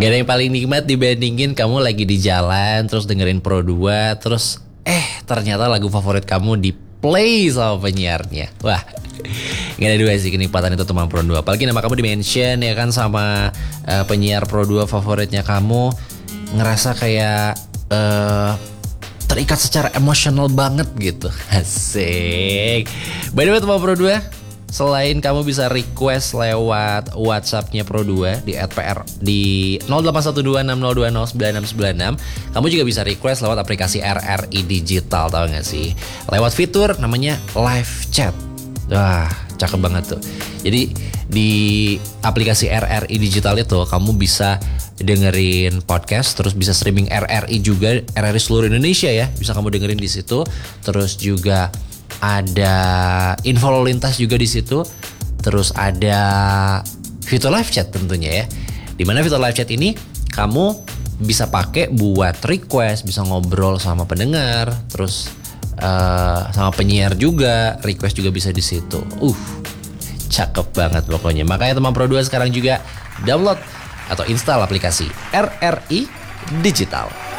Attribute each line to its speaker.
Speaker 1: Gak ada yang paling nikmat dibandingin kamu lagi di jalan terus dengerin Pro 2, terus ternyata lagu favorit kamu di play sama penyiarnya. Wah, gak ada dua sih kenikmatan itu teman Pro 2. Apalagi nama kamu di mention ya kan sama penyiar Pro 2 favoritnya kamu, ngerasa kayak terikat secara emosional banget gitu. Asik. By the way teman Pro 2, selain kamu bisa request lewat WhatsApp-nya Pro 2 di @pr di 081260209696, kamu juga bisa request lewat aplikasi RRI Digital, tahu gak sih? Lewat fitur namanya live chat. Wah, cakep banget tuh. Jadi di aplikasi RRI Digital itu kamu bisa dengerin podcast, terus bisa streaming RRI juga, RRI seluruh Indonesia ya. Bisa kamu dengerin di situ. Terus juga ada info lalu lintas juga di situ. Terus ada fitur live chat tentunya ya. Dimana fitur live chat ini kamu bisa pakai buat request, bisa ngobrol sama pendengar, terus sama penyiar juga, request juga bisa di situ. Cakep banget pokoknya. Makanya teman Pro 2 sekarang juga download atau install aplikasi RRI Digital.